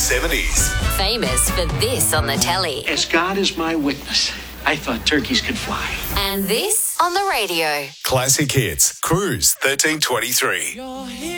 70s. Famous for this on the telly. As God is my witness, I thought turkeys could fly. And this on the radio. Classic Hits. Cruise 1323.